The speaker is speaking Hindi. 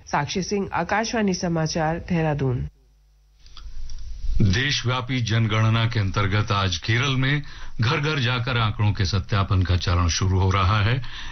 साक्षी सिंह, आकाशवाणी समाचार, देहरादून। देशव्यापी जनगणना के अंतर्गत आज केरल में घर घर जाकर आंकड़ों के सत्यापन का चरण शुरू हो रहा है।